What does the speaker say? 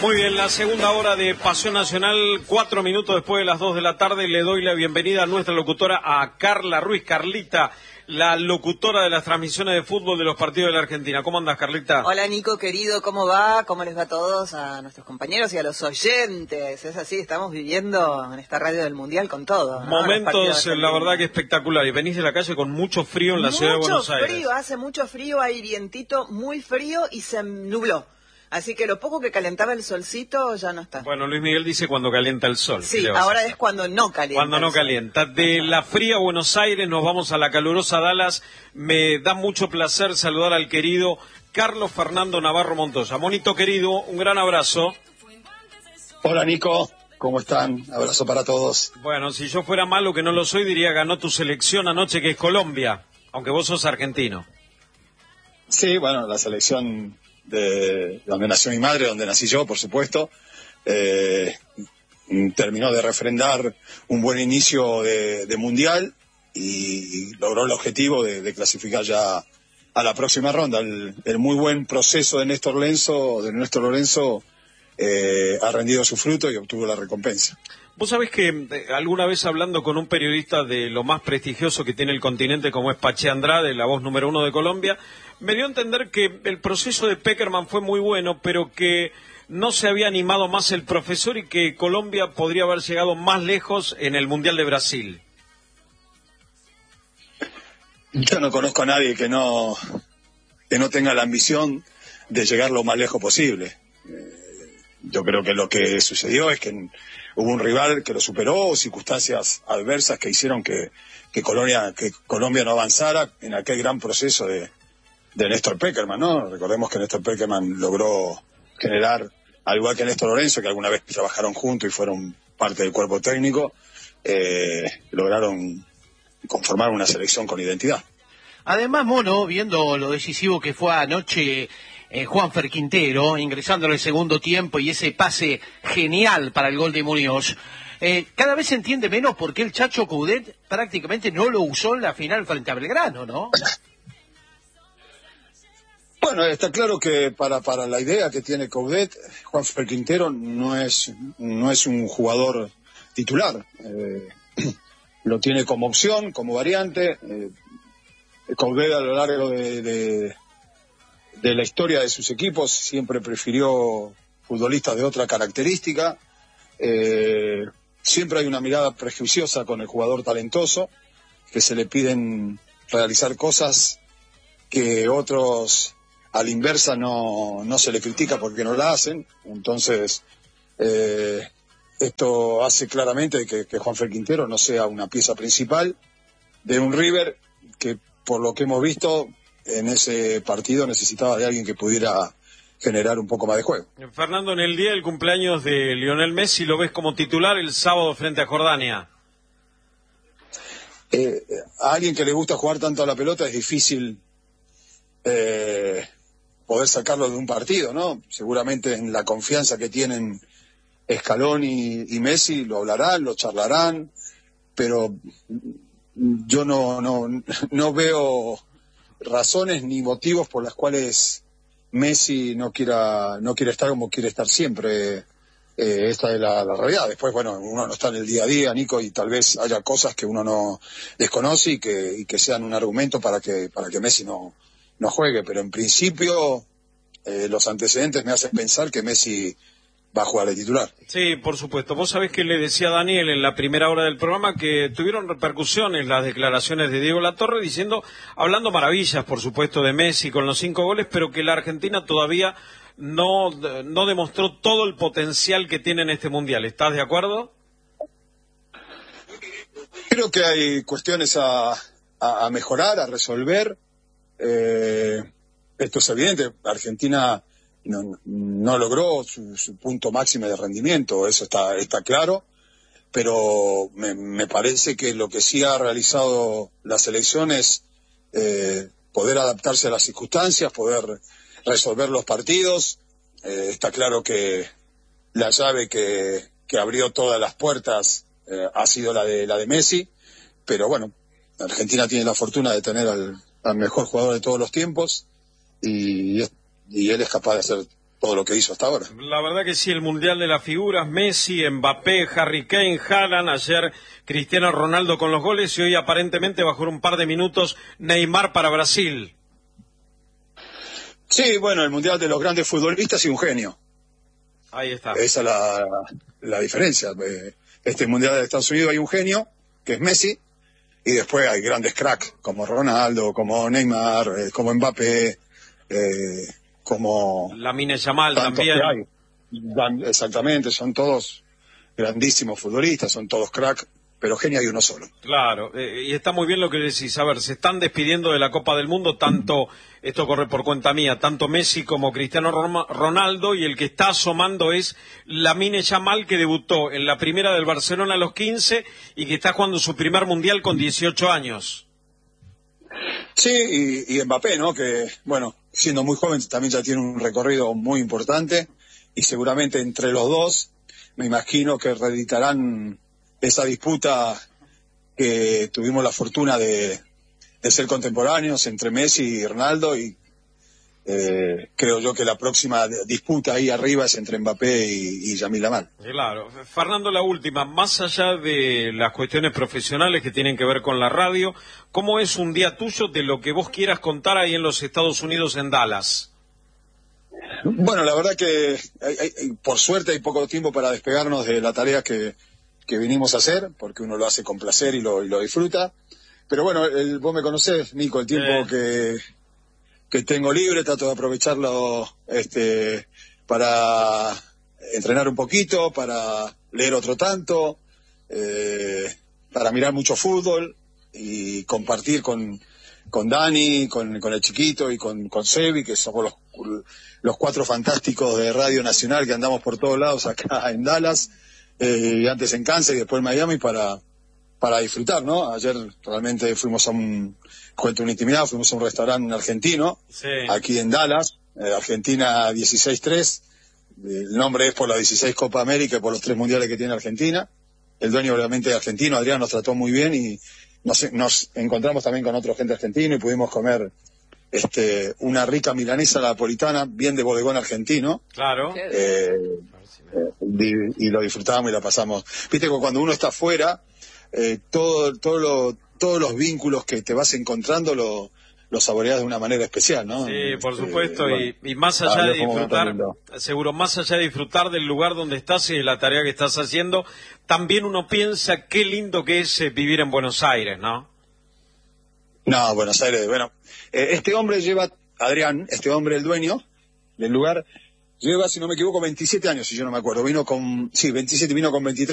Muy bien, la segunda hora de Pasión Nacional, 4 minutos después de las 2 de la tarde, le doy la bienvenida a nuestra locutora, a Carla Ruiz. Carlita, la locutora de las transmisiones de fútbol de los partidos de la Argentina. ¿Cómo andas, Carlita? Hola, Nico, querido, ¿cómo va? ¿Cómo les va a todos, a nuestros compañeros y a los oyentes? Es así, estamos viviendo en esta radio del Mundial con todo, ¿no? Momentos, la verdad que espectacular. Y venís de la calle con mucho frío en la ciudad de Buenos Aires. Mucho frío, hace mucho frío, hay vientito muy frío y se nubló. Así que lo poco que calentaba el solcito ya no está. Bueno, Luis Miguel dice cuando calienta el sol. Sí, ahora es cuando no calienta. Cuando no calienta. De la fría Buenos Aires nos vamos a la calurosa Dallas. Me da mucho placer saludar al querido Carlos Fernando Navarro Montoya. Monito querido, un gran abrazo. Hola Nico, ¿cómo están? Abrazo para todos. Bueno, si yo fuera malo, que no lo soy, diría ganó tu selección anoche, que es Colombia, aunque vos sos argentino. Sí, bueno, la selección de donde nació mi madre, donde nací yo, por supuesto, terminó de refrendar un buen inicio de Mundial y logró el objetivo de clasificar ya a la próxima ronda. El muy buen proceso de Néstor Lorenzo ha rendido su fruto y obtuvo la recompensa. Vos sabés que alguna vez hablando con un periodista de lo más prestigioso que tiene el continente, como es Pache Andrade, la voz número 1 de Colombia, me dio a entender que el proceso de Pekerman fue muy bueno, pero que no se había animado más el profesor y que Colombia podría haber llegado más lejos en el Mundial de Brasil. Yo no conozco a nadie que no tenga la ambición de llegar lo más lejos posible. Yo creo que lo que sucedió es que hubo un rival que lo superó, circunstancias adversas que hicieron que Colombia no avanzara en aquel gran proceso de Néstor Pekerman, ¿no? Recordemos que Néstor Pekerman logró generar, al igual que Néstor Lorenzo, que alguna vez trabajaron juntos y fueron parte del cuerpo técnico, lograron conformar una selección con identidad. Además, Mono, viendo lo decisivo que fue anoche Juanfer Quintero, ingresando en el segundo tiempo y ese pase genial para el gol de Muñoz, cada vez se entiende menos por qué el Chacho Coudet prácticamente no lo usó en la final frente a Belgrano, ¿no? Bueno, está claro que para la idea que tiene Coudet, Juanfer Quintero no es un jugador titular. Lo tiene como opción, como variante. Coudet a lo largo de la historia de sus equipos siempre prefirió futbolistas de otra característica. Siempre hay una mirada prejuiciosa con el jugador talentoso, que se le piden realizar cosas que otros a la inversa no se le critica porque no la hacen. Entonces esto hace claramente que Juanfer Quintero no sea una pieza principal de un River que, por lo que hemos visto en ese partido, necesitaba de alguien que pudiera generar un poco más de juego. Fernando, en el día del cumpleaños de Lionel Messi, ¿lo ves como titular el sábado frente a Jordania? A alguien que le gusta jugar tanto a la pelota es difícil poder sacarlo de un partido, ¿no? Seguramente en la confianza que tienen Scaloni y Messi lo hablarán, lo charlarán, pero yo no veo razones ni motivos por las cuales Messi no quiera estar como quiere estar siempre. Esta es la realidad. Después, bueno, uno no está en el día a día, Nico, y tal vez haya cosas que uno no desconoce y que sean un argumento para que Messi no juegue, pero en principio los antecedentes me hacen pensar que Messi va a jugar de titular. Sí, por supuesto. Vos sabés que le decía a Daniel en la primera hora del programa que tuvieron repercusiones las declaraciones de Diego Latorre hablando maravillas, por supuesto, de Messi con los 5 goles, pero que la Argentina todavía no demostró todo el potencial que tiene en este Mundial. ¿Estás de acuerdo? Creo que hay cuestiones a mejorar, a resolver. Esto es evidente. Argentina no logró su punto máximo de rendimiento, eso está claro, pero me parece que lo que sí ha realizado la selección es poder adaptarse a las circunstancias, poder resolver los partidos. Está claro que la llave que abrió todas las puertas ha sido la de Messi, pero bueno, Argentina tiene la fortuna de tener al mejor jugador de todos los tiempos y él es capaz de hacer todo lo que hizo hasta ahora. La verdad que sí, el Mundial de las Figuras, Messi, Mbappé, Harry Kane, Haaland, ayer Cristiano Ronaldo con los goles y hoy aparentemente bajó un par de minutos Neymar para Brasil. Sí, bueno, el Mundial de los grandes futbolistas y un genio. Ahí está. Esa es la diferencia. Este Mundial de Estados Unidos hay un genio, que es Messi, y después hay grandes cracks, como Ronaldo, como Neymar, como Mbappé, como... Lamine Yamal tantos también. que hay. Exactamente, son todos grandísimos futbolistas, son todos cracks, pero genio hay uno solo. Claro, y está muy bien lo que decís. A ver, se están despidiendo de la Copa del Mundo, tanto, esto corre por cuenta mía, tanto Messi como Cristiano Ronaldo, y el que está asomando es Lamine Yamal, que debutó en la primera del Barcelona a los 15 y que está jugando su primer Mundial con 18 años. Sí, y Mbappé, ¿no? Que, bueno, siendo muy joven también ya tiene un recorrido muy importante y seguramente entre los dos me imagino que reeditarán esa disputa que tuvimos la fortuna de ser contemporáneos entre Messi y Ronaldo y creo yo que la próxima disputa ahí arriba es entre Mbappé y Lamine Yamal. Claro. Fernando, la última, más allá de las cuestiones profesionales que tienen que ver con la radio, ¿cómo es un día tuyo de lo que vos quieras contar ahí en los Estados Unidos, en Dallas? Bueno, la verdad que por suerte hay poco tiempo para despegarnos de la tarea que vinimos a hacer, porque uno lo hace con placer y lo disfruta. Pero bueno, vos me conocés, Nico, el tiempo que tengo libre, trato de aprovecharlo para entrenar un poquito, para leer otro tanto, para mirar mucho fútbol y compartir con Dani, con el chiquito y con Sebi, que somos los cuatro fantásticos de Radio Nacional que andamos por todos lados acá en Dallas, y antes en Kansas y después en Miami para disfrutar, ¿no? Ayer realmente fuimos cuento una intimidad, fuimos a un restaurante argentino, sí, aquí en Dallas, Argentina 16-3, el nombre es por la 16 Copa América y por los 3 mundiales que tiene Argentina. El dueño obviamente argentino, Adrián, nos trató muy bien y nos encontramos también con otra gente argentina y pudimos comer una rica milanesa napolitana, bien de bodegón argentino. Claro. Y lo disfrutamos y la pasamos. Viste que cuando uno está afuera, todos los vínculos que te vas encontrando los saboreas de una manera especial, ¿no? Sí, por supuesto, bueno, y más allá de disfrutar, seguro, más allá de disfrutar del lugar donde estás y de la tarea que estás haciendo, también uno piensa qué lindo que es vivir en Buenos Aires, ¿no? No, Buenos Aires, bueno, este hombre lleva, Adrián, el dueño del lugar, lleva, si no me equivoco, 27 años, si yo no me acuerdo, vino con 23